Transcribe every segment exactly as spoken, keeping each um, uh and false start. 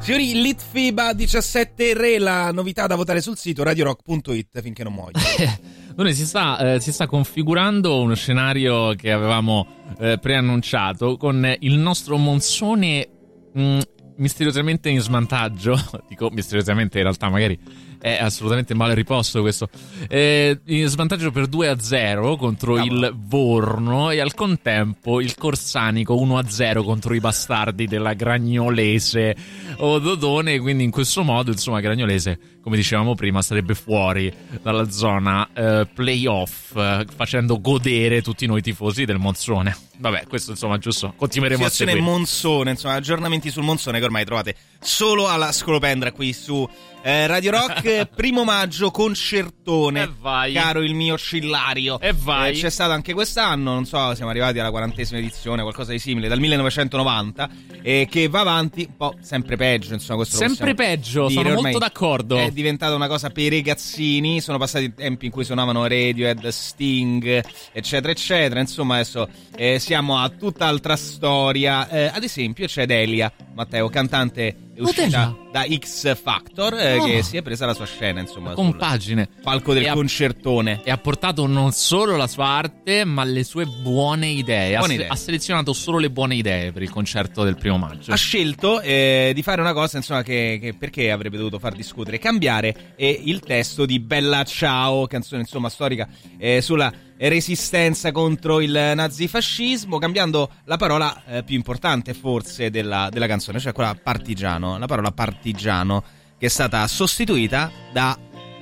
Signori, Litfiba diciassette Re, la novità da votare sul sito radio rock punto it finché non muoio. Noi si sta, eh, si sta configurando uno scenario che avevamo eh, preannunciato con il nostro Monzone mh, misteriosamente in svantaggio. Dico misteriosamente, in realtà magari è assolutamente male riposto questo. Eh, in svantaggio per due a zero contro ah, il Vorno, e al contempo il Corsanico uno a zero contro i bastardi della Gragnolese o Dodone. Quindi in questo modo, insomma, Gragnolese, come dicevamo prima, sarebbe fuori dalla zona eh, playoff, eh, facendo godere tutti noi tifosi del Monzone. Vabbè, questo insomma, giusto, continueremo a seguire. Monzone, insomma, aggiornamenti sul Monzone che ormai trovate solo alla Scolopendra qui su eh, Radio Rock. Primo maggio, concertone, e vai, caro il mio Cillario. E vai. Eh, c'è stato anche quest'anno, non so, siamo arrivati alla quarantesima edizione, qualcosa di simile, dal millenovecentonovanta, eh, che va avanti un po' sempre peggio, insomma, questo sempre peggio, dire. sono Ormai molto d'accordo. È diventata una cosa per i ragazzini, sono passati tempi in cui suonavano Radiohead, Sting, eccetera eccetera. Insomma, adesso eh, siamo a tutt'altra storia. Eh, ad esempio c'è Delia, Matteo, cantante uscita da X Factor, eh, oh. che si è presa la sua scena, insomma, compagine, palco del e concertone, ha, e ha portato non solo la sua arte ma le sue buone idee. Buone ha, idee. ha selezionato solo le buone idee per il concerto del primo maggio. Ha scelto eh, di fare una cosa, insomma, che, che perché avrebbe dovuto far discutere, cambiare eh, il testo di Bella Ciao, canzone insomma storica eh, sulla resistenza contro il nazifascismo, cambiando la parola eh, più importante forse della, della canzone, cioè quella partigiano, la parola partigiano, che è stata sostituita da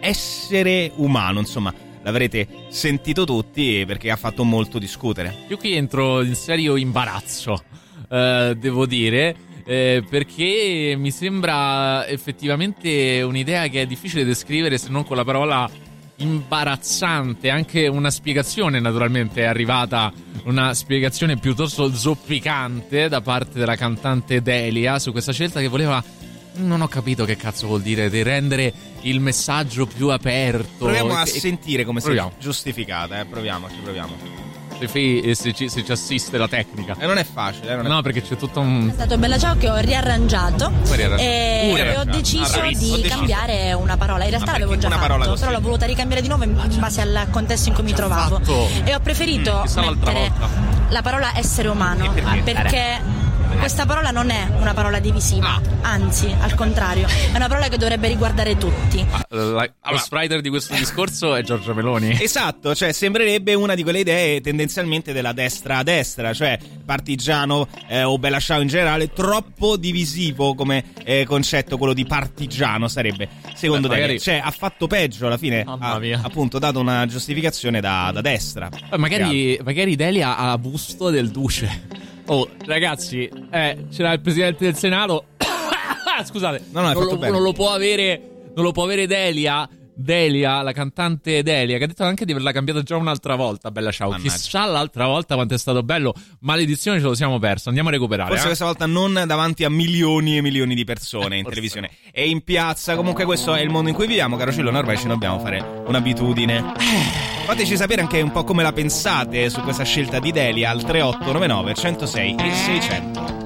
essere umano. Insomma, l'avrete sentito tutti perché ha fatto molto discutere. Io qui entro in serio imbarazzo, eh, devo dire, eh, perché mi sembra effettivamente un'idea che è difficile descrivere se non con la parola imbarazzante. Anche una spiegazione naturalmente è arrivata, una spiegazione piuttosto zoppicante da parte della cantante Delia su questa scelta, che voleva, non ho capito che cazzo vuol dire, di rendere il messaggio più aperto. Proviamo a e, sentire come proviamo. sia giustificata, eh. proviamoci, proviamo. Se, se, ci, se ci assiste la tecnica. E eh, non è facile, eh, non è no, facile. Perché c'è tutto un... È stato Bella Ciao che ho riarrangiato, riarrangiato. E, e ho deciso ah, di ho deciso. cambiare una parola. In realtà ah, l'avevo già fatto, però l'ho voluta ricambiare di nuovo in base al contesto in cui mi trovavo. Fatto. E ho preferito mm, mettere la parola essere umano, perché, perché questa parola non è una parola divisiva, ah. anzi, al contrario, è una parola che dovrebbe riguardare tutti. Ah, la, lo spriter di questo discorso è Giorgia Meloni. Esatto, cioè sembrerebbe una di quelle idee tendenzialmente della destra a destra, cioè partigiano eh, o Bella Ciao in generale, troppo divisivo come eh, concetto, quello di partigiano sarebbe, secondo te. Magari... Cioè ha fatto peggio alla fine, ha appunto dato una giustificazione da, da destra. Eh, magari, magari Delia ha busto del duce. Oh, ragazzi, eh, c'era il presidente del Senato. Scusate, no, no, non, lo, non lo può avere. Non lo può avere Delia. Delia, la cantante Delia, che ha detto anche di averla cambiata già un'altra volta. Bella Ciao. Mannaggia. Chissà l'altra volta quanto è stato bello. Maledizione, ce lo siamo perso. Andiamo a recuperare. Forse eh? questa volta non davanti a milioni e milioni di persone in televisione e in piazza. Comunque questo è il mondo in cui viviamo, caro Cillo. Noi ormai ci dobbiamo fare un'abitudine. Fateci sapere anche un po' come la pensate su questa scelta di Delia al tre otto nove nove uno zero sei e seicento.